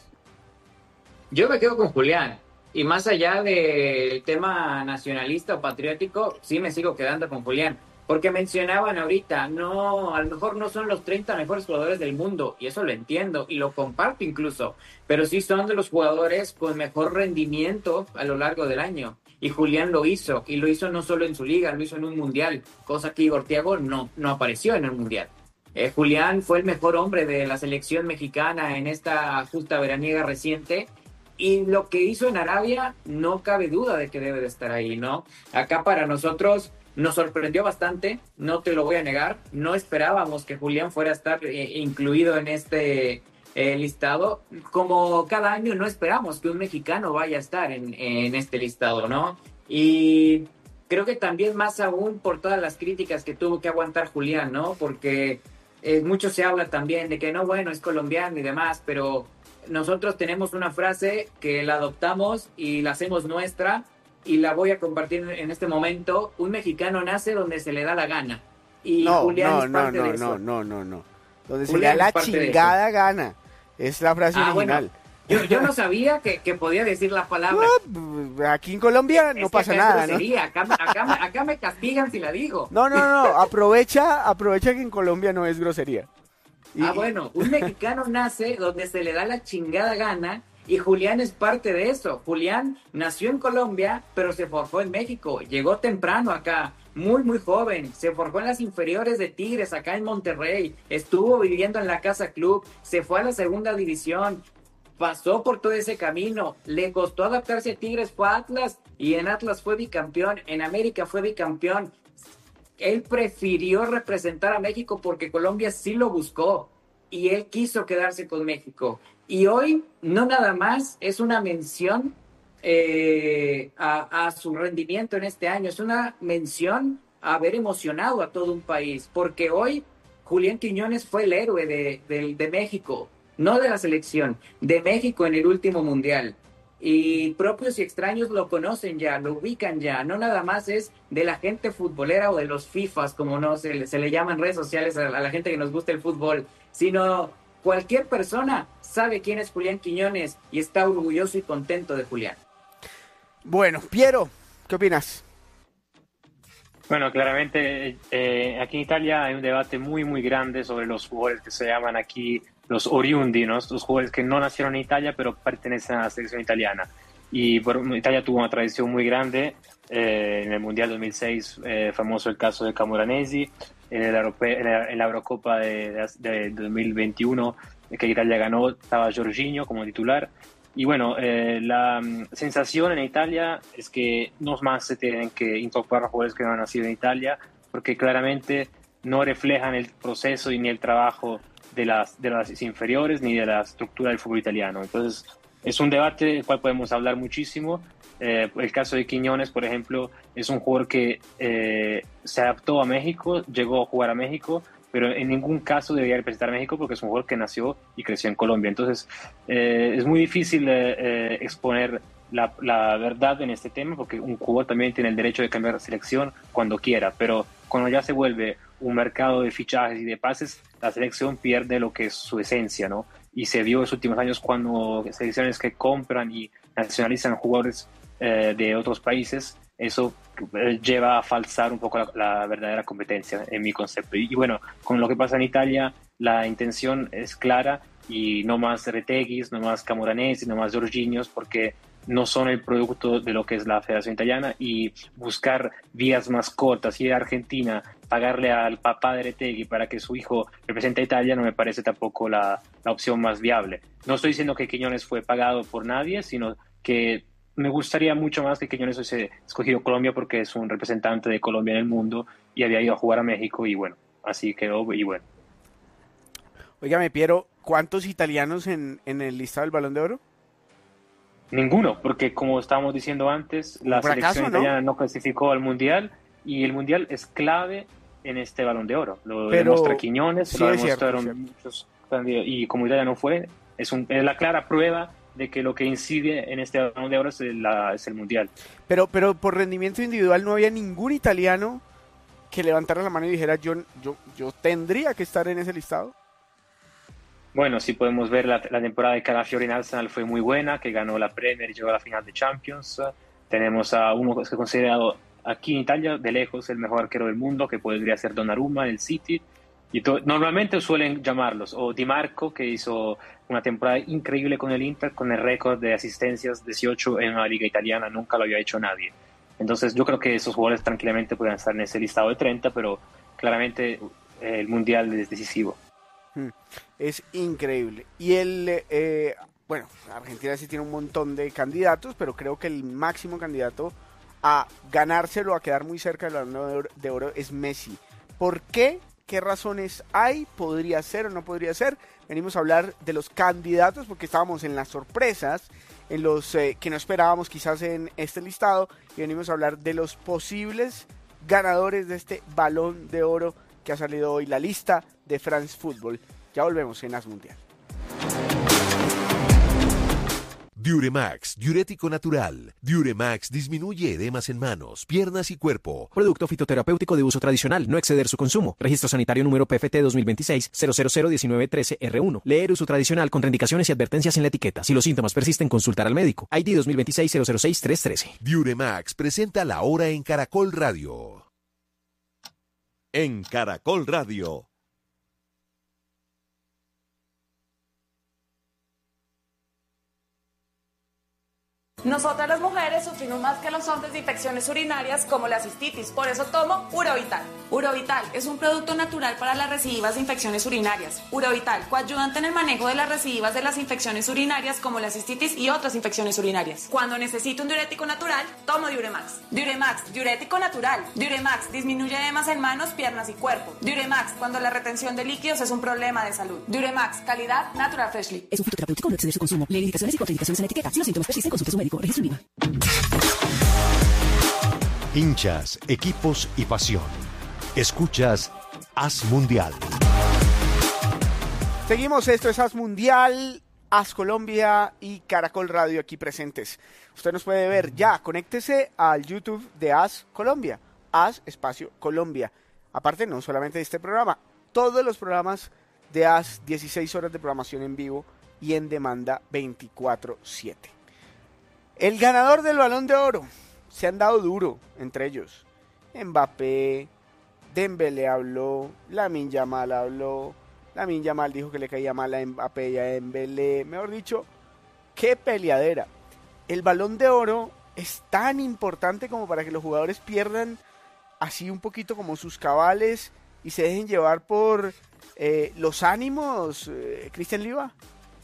Yo me quedo con Julián, y más allá del tema nacionalista o patriótico, sí me sigo quedando con Julián. Porque mencionaban ahorita, no, a lo mejor no son los treinta mejores jugadores del mundo, y eso lo entiendo, y lo comparto incluso, pero sí son de los jugadores con mejor rendimiento a lo largo del año. Y Julián lo hizo, y lo hizo no solo en su liga, lo hizo en un mundial, cosa que Igor Thiago no, no apareció en el mundial. Eh, Julián fue el mejor hombre de la selección mexicana en esta justa veraniega reciente, y lo que hizo en Arabia, no cabe duda de que debe de estar ahí, ¿no? Acá para nosotros nos sorprendió bastante, no te lo voy a negar, no esperábamos que Julián fuera a estar eh, incluido en este eh, listado, como cada año no esperamos que un mexicano vaya a estar en, en este listado, ¿no? Y creo que también más aún por todas las críticas que tuvo que aguantar Julián, ¿no? Porque eh, mucho se habla también de que no, bueno, es colombiano y demás, pero nosotros tenemos una frase que la adoptamos y la hacemos nuestra, y la voy a compartir en este momento. Un mexicano nace donde se le da la gana. Y no, Julián no, es parte no, de no, eso. no, no, no. Donde Julián se le da es la parte de chingada gana. Es la frase Ah, original. Bueno, yo, yo no sabía que, que podía decir la palabra. No, aquí en Colombia no Es pasa que nada, es ¿no? grosería. Acá, acá, acá me castigan si la digo. No, no, no, aprovecha, aprovecha que en Colombia no es grosería. Y... Ah, bueno, un mexicano nace donde se le da la chingada gana, y Julián es parte de eso. Julián nació en Colombia, pero se forjó en México. Llegó temprano acá, muy, muy joven. Se forjó en las inferiores de Tigres, acá en Monterrey. Estuvo viviendo en la Casa Club. Se fue a la segunda división. Pasó por todo ese camino. Le costó adaptarse a Tigres, fue a Atlas. Y en Atlas fue bicampeón. En América fue bicampeón. Él prefirió representar a México porque Colombia sí lo buscó. Y él quiso quedarse con México. Y hoy no nada más es una mención eh, a, a su rendimiento en este año, es una mención a haber emocionado a todo un país, porque hoy Julián Quiñones fue el héroe de, de, de México, no de la selección, de México en el último mundial. Y propios y extraños lo conocen ya, lo ubican ya, no nada más es de la gente futbolera o de los FIFAs, como no se, se le llama en redes sociales a, a la gente que nos gusta el fútbol, sino cualquier persona sabe quién es Julián Quiñones y está orgulloso y contento de Julián. Bueno, Piero, ¿qué opinas? Bueno, claramente eh, aquí en Italia hay un debate muy, muy grande sobre los jugadores que se llaman aquí los oriundi, ¿no? Los jugadores que no nacieron en Italia pero pertenecen a la selección italiana. Y bueno, Italia tuvo una tradición muy grande. Eh, en el Mundial dos mil seis, eh, famoso el caso de Camoranesi. en, el Europe, en, la, en la Eurocopa de, de, de dos mil veintiuno que Italia ganó, estaba Jorginho como titular. Y bueno, eh, la um, sensación en Italia es que no más se tienen que incorporar jugadores que no han nacido en Italia, porque claramente no reflejan el proceso ni el trabajo de las, de las inferiores ni de la estructura del fútbol italiano. Entonces, es un debate del cual podemos hablar muchísimo. Eh, el caso de Quiñones, por ejemplo, es un jugador que eh, se adaptó a México, llegó a jugar a México, pero en ningún caso debería representar a México porque es un jugador que nació y creció en Colombia. Entonces, eh, es muy difícil eh, eh, exponer la, la verdad en este tema, porque un jugador también tiene el derecho de cambiar de selección cuando quiera, pero cuando ya se vuelve un mercado de fichajes y de pases, la selección pierde lo que es su esencia, ¿no? Y se vio en los últimos años cuando selecciones que compran y nacionalizan jugadores eh, de otros países, eso lleva a falsar un poco la, la verdadera competencia, en mi concepto. Y, y bueno, con lo que pasa en Italia, la intención es clara, y no más Reteguis, no más Camoranesi, no más Jorginhos, porque no son el producto de lo que es la Federación Italiana, y buscar vías más cortas, ir a Argentina, pagarle al papá de Retegui para que su hijo represente a Italia, no me parece tampoco la, la opción más viable. No estoy diciendo que Quiñones fue pagado por nadie, sino que me gustaría mucho más que Quiñones hubiese escogido Colombia, porque es un representante de Colombia en el mundo y había ido a jugar a México, y bueno, así quedó, y bueno. Óigame, Piero, ¿cuántos italianos en, en el listado del Balón de Oro? Ninguno, porque como estábamos diciendo antes, la fracaso, selección italiana ¿no? no clasificó al Mundial, y el Mundial es clave en este Balón de Oro. Lo Pero, demuestra Quiñones, sí, lo es demostraron cierto, muchos candidatos, y como Italia no fue, es, un, es la clara prueba de que lo que incide en este Balón de Oro es, la, es el Mundial. Pero, pero por rendimiento individual no había ningún italiano que levantara la mano y dijera yo, yo, yo tendría que estar en ese listado. Bueno, sí podemos ver la, la temporada de Calafiori en Arsenal fue muy buena, que ganó la Premier y llegó a la final de Champions. Tenemos a uno que es considerado aquí en Italia de lejos el mejor arquero del mundo, que podría ser Donnarumma en el City. Y to- normalmente suelen llamarlos, o Di Marco, que hizo una temporada increíble con el Inter, con el récord de asistencias dieciocho en la liga italiana, nunca lo había hecho nadie. Entonces yo creo que esos jugadores tranquilamente pueden estar en ese listado de treinta, pero claramente eh, el Mundial es decisivo. Es increíble. Y el, eh, bueno, Argentina sí tiene un montón de candidatos, pero creo que el máximo candidato a ganárselo, a quedar muy cerca del Balón de Oro, de oro es Messi. ¿Por qué? ¿Qué razones hay? ¿Podría ser o no podría ser? Venimos a hablar de los candidatos porque estábamos en las sorpresas, en los eh, que no esperábamos quizás en este listado, y venimos a hablar de los posibles ganadores de este Balón de Oro que ha salido hoy, la lista de France Football. Ya volvemos en As Mundial. Diuremax, diurético natural. Diuremax disminuye edemas en manos, piernas y cuerpo. Producto fitoterapéutico de uso tradicional, no exceder su consumo. Registro sanitario número P F T dos mil veintiséis cero cero cero diecinueve trece R uno. Leer uso tradicional, contraindicaciones y advertencias en la etiqueta. Si los síntomas persisten, consultar al médico. I D dos mil veintiséis cero cero seis tres trece. Diuremax presenta la hora en Caracol Radio. En Caracol Radio. Nosotras las mujeres sufrimos más que los hombres de infecciones urinarias como la cistitis, por eso tomo Urovital. Urovital es un producto natural para las recidivas de infecciones urinarias. Urovital, coayudante en el manejo de las recidivas de las infecciones urinarias como la cistitis y otras infecciones urinarias. Cuando necesito un diurético natural, tomo Diuremax. Diuremax, diurético natural. Diuremax disminuye edemas en manos, piernas y cuerpo. Diuremax, cuando la retención de líquidos es un problema de salud. Diuremax, calidad Natural Freshly. Es un fitoterapéutico, no exceder su consumo. Lee indicaciones y contraindicaciones en la etiqueta. Si los síntomas persisten, consulte a su médico. Registro IVA. Hinchas, equipos y pasión. Escuchas As Mundial. Seguimos, esto es As Mundial, As Colombia y Caracol Radio aquí presentes. Usted nos puede ver ya, conéctese al YouTube de As Colombia, As Espacio Colombia. Aparte, no solamente de este programa, todos los programas de As, dieciséis horas de programación en vivo y en demanda veinticuatro siete. El ganador del Balón de Oro, se han dado duro entre ellos. Mbappé, Dembélé habló, Lamine Yamal habló, Lamine Yamal dijo que le caía mal a Mbappé y a Dembélé. Mejor dicho, qué peleadera. El Balón de Oro es tan importante como para que los jugadores pierdan así un poquito como sus cabales y se dejen llevar por eh, los ánimos, eh, Cristian Liva?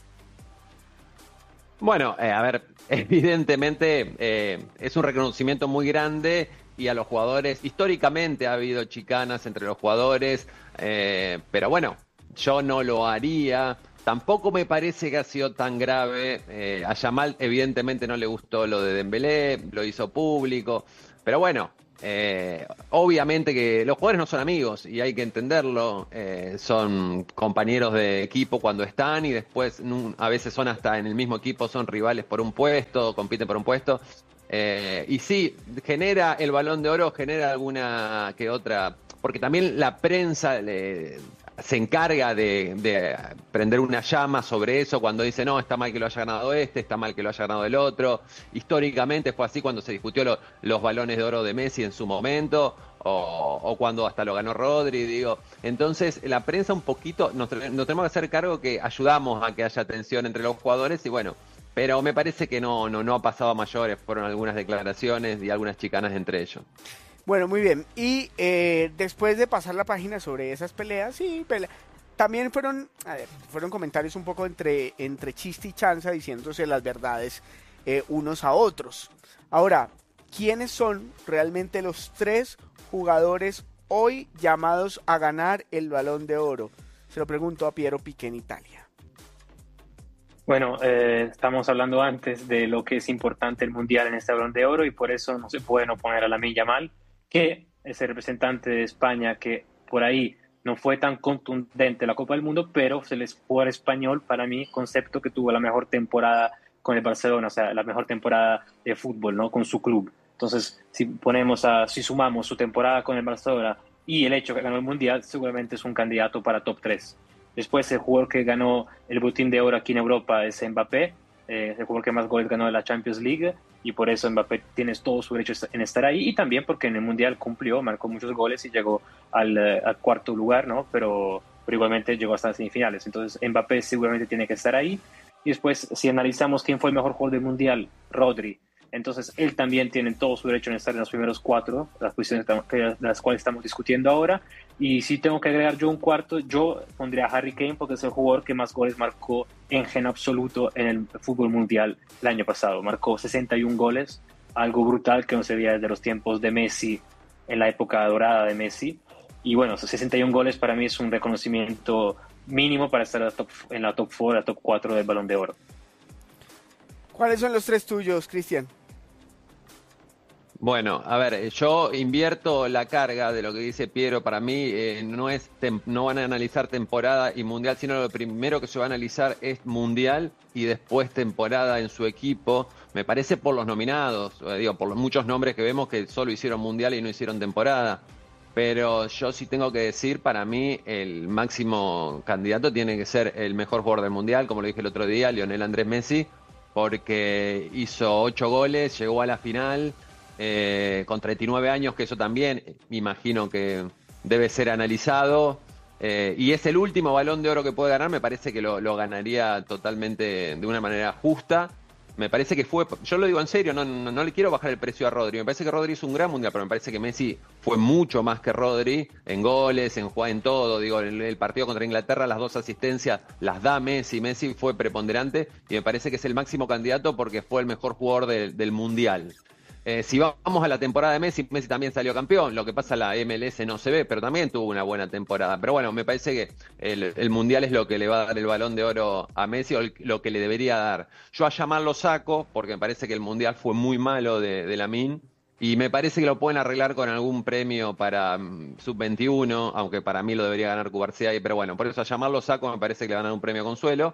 Bueno, eh, a ver, evidentemente eh, es un reconocimiento muy grande y a los jugadores, históricamente ha habido chicanas entre los jugadores, eh, pero bueno, yo no lo haría. Tampoco me parece que ha sido tan grave. Eh, a Yamal evidentemente no le gustó lo de Dembélé, lo hizo público, pero bueno, eh, obviamente que los jugadores no son amigos y hay que entenderlo, eh, son compañeros de equipo cuando están y después a veces son hasta en el mismo equipo, son rivales por un puesto, compiten por un puesto, eh, y sí, genera el Balón de Oro, genera alguna que otra, porque también la prensa le, se encarga de, de prender una llama sobre eso cuando dice no, está mal que lo haya ganado este, está mal que lo haya ganado el otro. Históricamente fue así cuando se discutió lo, los balones de oro de Messi en su momento, o, o cuando hasta lo ganó Rodri, digo. Entonces la prensa un poquito, nos, nos tenemos que hacer cargo que ayudamos a que haya tensión entre los jugadores y bueno, pero me parece que no, no, no ha pasado a mayores, fueron algunas declaraciones y algunas chicanas entre ellos. Bueno, muy bien. Y eh, después de pasar la página sobre esas peleas, sí, pelea, también fueron, a ver, fueron comentarios un poco entre, entre chiste y chanza, diciéndose las verdades eh, unos a otros. Ahora, ¿quiénes son realmente los tres jugadores hoy llamados a ganar el Balón de Oro? Se lo pregunto a Piero Piqué en Italia. Bueno, eh, estamos hablando antes de lo que es importante el Mundial en este Balón de Oro y por eso no se puede no poner a Lamine Yamal, que es el representante de España, que por ahí no fue tan contundente en la Copa del Mundo, pero se les jugador español, para mí, concepto que tuvo la mejor temporada con el Barcelona, o sea, la mejor temporada de fútbol, ¿no? Con su club. Entonces, si ponemos a, si sumamos su temporada con el Barcelona y el hecho que ganó el Mundial, seguramente es un candidato para top tres. Después, el jugador que ganó el Botín de Oro aquí en Europa es Mbappé, eh, el jugador que más goles ganó de la Champions League, y por eso Mbappé tiene todo su derecho en estar ahí, y también porque en el Mundial cumplió, marcó muchos goles y llegó al, al cuarto lugar, ¿no? Pero, pero igualmente llegó hasta las semifinales. Entonces Mbappé seguramente tiene que estar ahí. Y después, si analizamos quién fue el mejor jugador del Mundial, Rodri. Entonces él también tiene todo su derecho en estar en los primeros cuatro, las posiciones de las cuales estamos discutiendo ahora. Y si tengo que agregar yo un cuarto, yo pondría a Harry Kane porque es el jugador que más goles marcó en gen absoluto en el fútbol mundial el año pasado. Marcó sesenta y un goles, algo brutal que no se veía desde los tiempos de Messi, en la época dorada de Messi. Y bueno, sesenta y un goles para mí es un reconocimiento mínimo para estar en la top, en la top cuatro, la top cuatro del Balón de Oro. ¿Cuáles son los tres tuyos, Cristian? Bueno, a ver, yo invierto la carga de lo que dice Piero. Para mí eh, no es tem- no van a analizar temporada y mundial, sino lo primero que se va a analizar es mundial y después temporada en su equipo. Me parece por los nominados, eh, digo, por los muchos nombres que vemos que solo hicieron mundial y no hicieron temporada. Pero yo sí tengo que decir, para mí el máximo candidato tiene que ser el mejor jugador del mundial, como lo dije el otro día, Lionel Andrés Messi, porque hizo ocho goles, llegó a la final. Eh, con treinta y nueve años, que eso también me imagino que debe ser analizado, eh, y es el último Balón de Oro que puede ganar. Me parece que lo, lo ganaría totalmente de una manera justa. Me parece que fue, yo lo digo en serio, no, no, no le quiero bajar el precio a Rodri. Me parece que Rodri hizo un gran mundial, pero me parece que Messi fue mucho más que Rodri en goles, en jugar, en todo. Digo, en el partido contra Inglaterra, las dos asistencias las da Messi. Messi fue preponderante y me parece que es el máximo candidato porque fue el mejor jugador de, del mundial. Eh, si vamos a la temporada de Messi, Messi también salió campeón. Lo que pasa, la M L S no se ve, pero también tuvo una buena temporada. Pero bueno, me parece que el, el Mundial es lo que le va a dar el Balón de Oro a Messi, o el, lo que le debería dar. Yo a Yamal lo saco, porque me parece que el Mundial fue muy malo de, de Lamine, y me parece que lo pueden arreglar con algún premio para um, sub veintiuno, aunque para mí lo debería ganar Cubarsí, pero bueno, por eso a Yamal lo saco, me parece que le van a dar un premio Consuelo.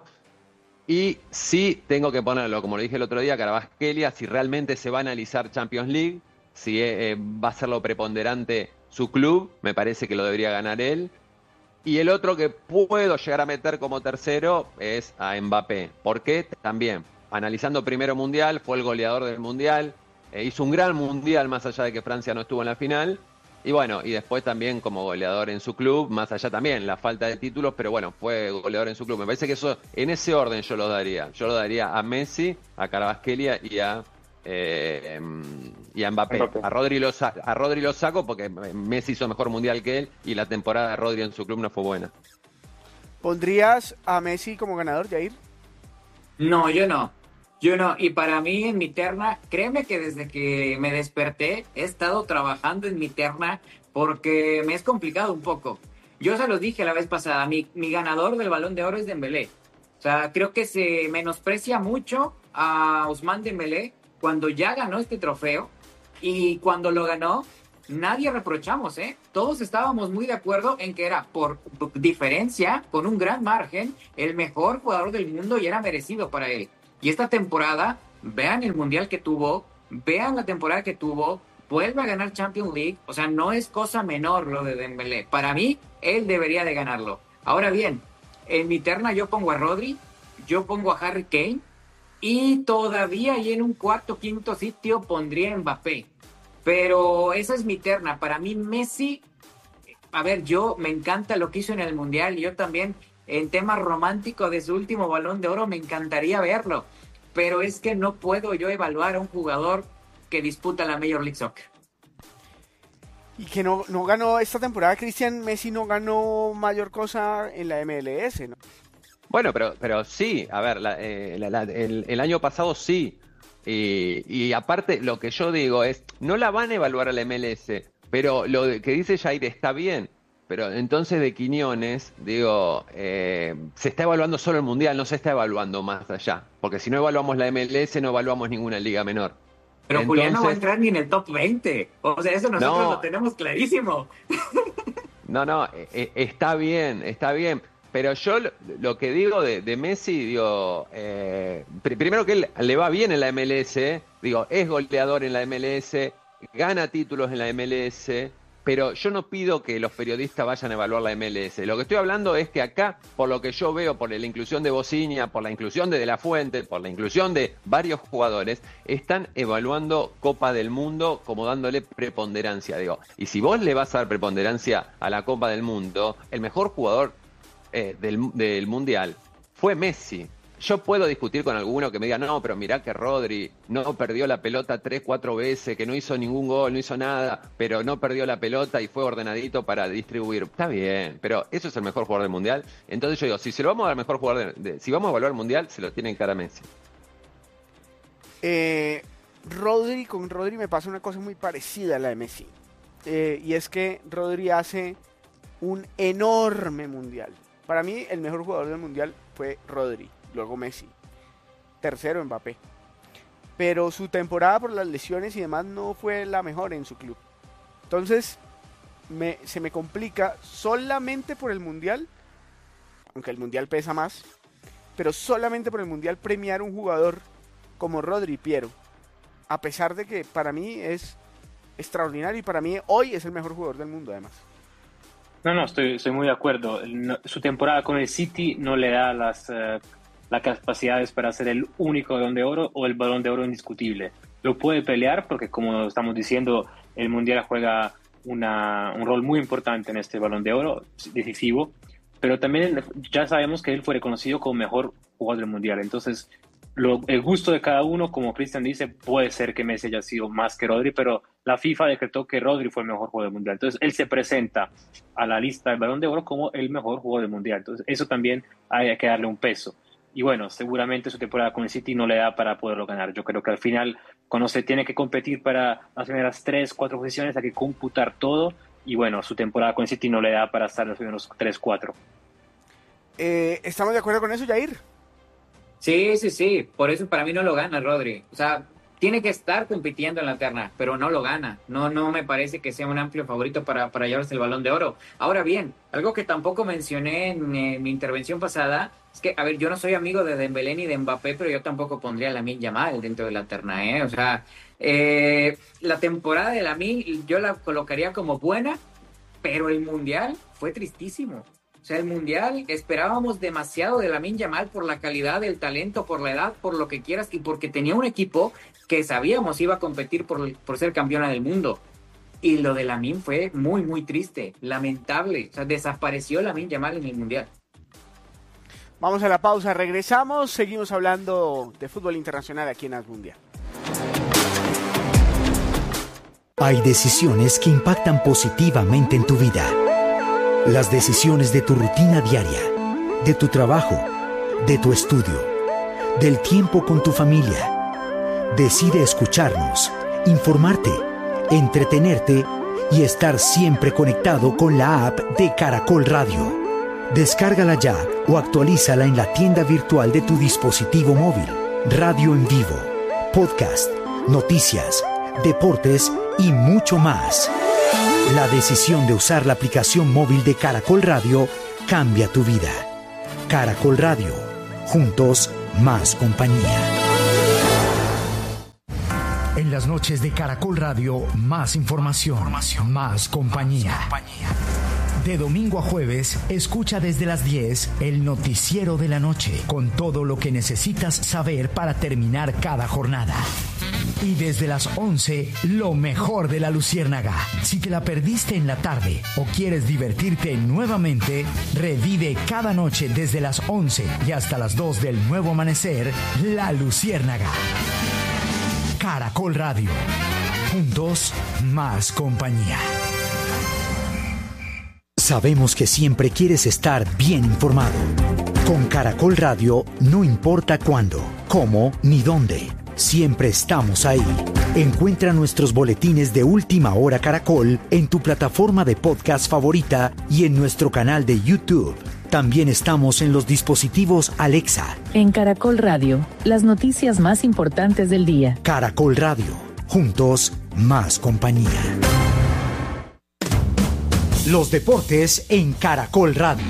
Y sí tengo que ponerlo, como lo dije el otro día, Kvaratskhelia, si realmente se va a analizar Champions League, si eh, va a ser lo preponderante su club, me parece que lo debería ganar él. Y el otro que puedo llegar a meter como tercero es a Mbappé. ¿Por qué? También, analizando primero Mundial, fue el goleador del Mundial, eh, hizo un gran Mundial más allá de que Francia no estuvo en la final. Y bueno, y después también como goleador en su club, más allá también la falta de títulos, pero bueno, fue goleador en su club. Me parece que eso, en ese orden yo lo daría. Yo lo daría a Messi, a Kvaratskhelia y a, eh, y a Mbappé. Mbappé. A Rodri lo sa- a Rodri lo saco porque Messi hizo mejor mundial que él y la temporada de Rodri en su club no fue buena. ¿Pondrías a Messi como ganador, Jair? No, yo no. Yo no. Y para mí, en mi terna, créeme que desde que me desperté, he estado trabajando en mi terna porque me es complicado un poco. Yo se los dije la vez pasada, mi, mi ganador del Balón de Oro es Dembélé. O sea, creo que se menosprecia mucho a Ousmane Dembélé cuando ya ganó este trofeo y cuando lo ganó, nadie reprochamos, ¿eh? Todos estábamos muy de acuerdo en que era por diferencia, con un gran margen, el mejor jugador del mundo y era merecido para él. Y esta temporada, vean el mundial que tuvo, vean la temporada que tuvo, vuelve a ganar Champions League, o sea, no es cosa menor lo de Dembélé. Para mí, él debería de ganarlo. Ahora bien, en mi terna yo pongo a Rodri, yo pongo a Harry Kane y todavía y en un cuarto, quinto sitio pondría a Mbappé. Pero esa es mi terna. Para mí Messi, a ver, yo me encanta lo que hizo en el Mundial. Yo también, en tema romántico de su último Balón de Oro, me encantaría verlo. Pero es que no puedo yo evaluar a un jugador que disputa la Major League Soccer. Y que no, no ganó esta temporada, Cristian, Messi no ganó mayor cosa en la M L S, ¿no? Bueno, pero, pero sí, a ver, la, eh, la, la, el, el año pasado sí. Y, y aparte, lo que yo digo es, no la van a evaluar a la M L S, pero lo de, que dice Jair está bien. Pero entonces de Quiñones, digo, eh, se está evaluando solo el Mundial, no se está evaluando más allá. Porque si no evaluamos la M L S, no evaluamos ninguna liga menor. Pero Entonces, Julián no va a entrar ni en el top veinte. O sea, eso nosotros no, lo tenemos clarísimo. No, no, eh, está bien, está bien. Pero yo lo, lo que digo de, de Messi, digo, eh, pr- primero que él le va bien en la M L S, digo, es goleador en la M L S, gana títulos en la M L S, pero yo no pido que los periodistas vayan a evaluar la M L S. Lo que estoy hablando es que acá, por lo que yo veo, por la inclusión de Bociña, por la inclusión de De La Fuente, por la inclusión de varios jugadores, están evaluando Copa del Mundo como dándole preponderancia, digo. Y si vos le vas a dar preponderancia a la Copa del Mundo, el mejor jugador eh, del, del Mundial fue Messi. Yo puedo discutir con alguno que me diga, no, pero mirá que Rodri no perdió la pelota tres, cuatro veces, que no hizo ningún gol, no hizo nada, pero no perdió la pelota y fue ordenadito para distribuir. Está bien, pero eso es el mejor jugador del Mundial. Entonces yo digo, si se lo vamos a dar al mejor jugador, de, de, si vamos a evaluar el Mundial, se lo tienen cara a Messi. Eh, Rodri, con Rodri me pasa una cosa muy parecida a la de Messi. Eh, y es que Rodri hace un enorme Mundial. Para mí, el mejor jugador del Mundial fue Rodri. Luego Messi, tercero Mbappé, pero su temporada por las lesiones y demás no fue la mejor en su club, entonces me, se me complica solamente por el Mundial, aunque el Mundial pesa más, pero solamente por el Mundial premiar un jugador como Rodri Piero, a pesar de que para mí es extraordinario y para mí hoy es el mejor jugador del mundo además. No, no, estoy, estoy muy de acuerdo. No, su temporada con el City no le da las... Uh... las capacidades para ser el único Balón de Oro o el Balón de Oro indiscutible. Lo puede pelear porque, como estamos diciendo, el Mundial juega una, un rol muy importante en este Balón de Oro, decisivo, pero también ya sabemos que él fue reconocido como mejor jugador del Mundial. Entonces, lo, el gusto de cada uno, como Cristian dice, puede ser que Messi haya sido más que Rodri, pero la FIFA decretó que Rodri fue el mejor jugador del Mundial. Entonces, él se presenta a la lista del Balón de Oro como el mejor jugador del Mundial. Entonces, eso también hay que darle un peso. Y bueno, seguramente su temporada con el City no le da para poderlo ganar. Yo creo que al final, cuando se tiene que competir para las primeras tres, cuatro posiciones, hay que computar todo. Y bueno, su temporada con el City no le da para estar en los primeros tres, cuatro. Eh, ¿Estamos de acuerdo con eso, Jair? Sí, sí, sí. Por eso para mí no lo gana Rodri. O sea, tiene que estar compitiendo en la terna, pero no lo gana. No, no me parece que sea un amplio favorito para, para llevarse el Balón de Oro. Ahora bien, algo que tampoco mencioné en eh, mi intervención pasada es que, a ver, yo no soy amigo de Dembélé ni de Mbappé, pero yo tampoco pondría a Lamine Yamal dentro de la terna, ¿eh? O sea, eh, la temporada de Lamine yo la colocaría como buena, pero el Mundial fue tristísimo. O sea, el Mundial esperábamos demasiado de Lamine Yamal por la calidad del talento, por la edad, por lo que quieras, y porque tenía un equipo que sabíamos iba a competir por, por ser campeona del mundo. Y lo de Lamine fue muy, muy triste, lamentable. O sea, desapareció Lamine Yamal en el Mundial. Vamos a la pausa, regresamos, seguimos hablando de fútbol internacional aquí en As Mundial. Hay decisiones que impactan positivamente en tu vida. Las decisiones de tu rutina diaria, de tu trabajo, de tu estudio, del tiempo con tu familia. Decide escucharnos, informarte, entretenerte y estar siempre conectado con la app de Caracol Radio. Descárgala ya o actualízala en la tienda virtual de tu dispositivo móvil. Radio en vivo, podcast, noticias, deportes y mucho más. La decisión de usar la aplicación móvil de Caracol Radio cambia tu vida. Caracol Radio. Juntos, más compañía. En las noches de Caracol Radio, más información, información. Más compañía. Más compañía. De domingo a jueves, escucha desde las diez el noticiero de la noche, con todo lo que necesitas saber para terminar cada jornada. Y desde las once, lo mejor de la Luciérnaga. Si te la perdiste en la tarde o quieres divertirte nuevamente, revive cada noche desde las once y hasta las dos del nuevo amanecer, La Luciérnaga. Caracol Radio. Juntos, más compañía. Sabemos que siempre quieres estar bien informado. Con Caracol Radio, no importa cuándo, cómo ni dónde, siempre estamos ahí. Encuentra nuestros boletines de Última Hora Caracol en tu plataforma de podcast favorita y en nuestro canal de YouTube. También estamos en los dispositivos Alexa. En Caracol Radio, las noticias más importantes del día. Caracol Radio, juntos, más compañía. Los deportes en Caracol Radio.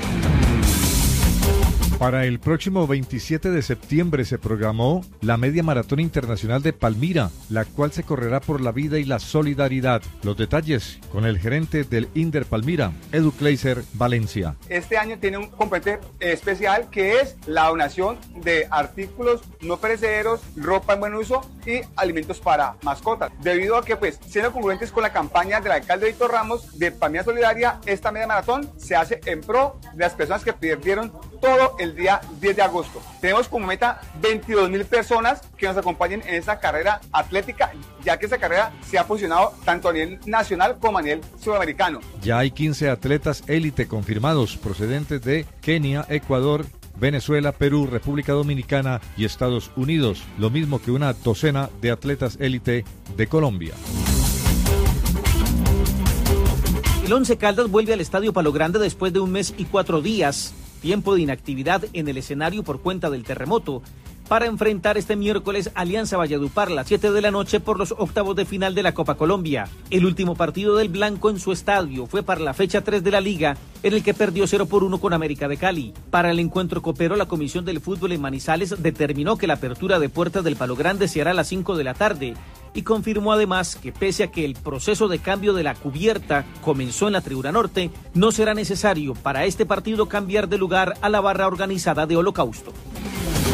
Para el próximo veintisiete de septiembre se programó la Media Maratón Internacional de Palmira, la cual se correrá por la vida y la solidaridad. Los detalles con el gerente del Inder Palmira, Edu Kleiser Valencia. Este año tiene un componente especial que es la donación de artículos no perecederos, ropa en buen uso y alimentos para mascotas. Debido a que, pues, siendo congruentes con la campaña del alcalde Víctor Ramos de Palmira Solidaria, esta media maratón se hace en pro de las personas que perdieron todo el día diez de agosto. Tenemos como meta veintidós mil personas que nos acompañen en esta carrera atlética, ya que esta carrera se ha posicionado tanto a nivel nacional como a nivel sudamericano. Ya hay quince atletas élite confirmados procedentes de Kenia, Ecuador, Venezuela, Perú, República Dominicana y Estados Unidos, lo mismo que una docena de atletas élite de Colombia. El Once Caldas vuelve al Estadio Palo Grande después de un mes y cuatro días, tiempo de inactividad en el escenario por cuenta del terremoto, para enfrentar este miércoles Alianza Valledupar a las siete de la noche por los octavos de final de la Copa Colombia. El último partido del Blanco en su estadio fue para la fecha tres de la Liga, en el que perdió cero por uno con América de Cali. Para el encuentro copero, la Comisión del Fútbol en Manizales determinó que la apertura de puertas del Palo Grande se hará a las cinco de la tarde y confirmó además que pese a que el proceso de cambio de la cubierta comenzó en la Tribuna Norte, no será necesario para este partido cambiar de lugar a la barra organizada de Holocausto.